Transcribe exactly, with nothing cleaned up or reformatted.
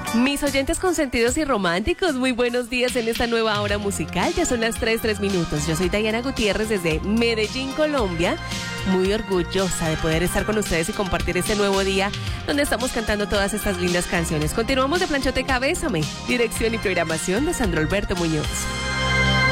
Mis oyentes consentidos y románticos, muy buenos días en esta nueva hora musical. Ya son las tres, tres minutos. Yo soy Diana Gutiérrez desde Medellín, Colombia. Muy orgullosa de poder estar con ustedes y compartir este nuevo día donde estamos cantando todas estas lindas canciones. Continuamos de Planchote Cabézame, dirección y programación de Sandro Alberto Muñoz.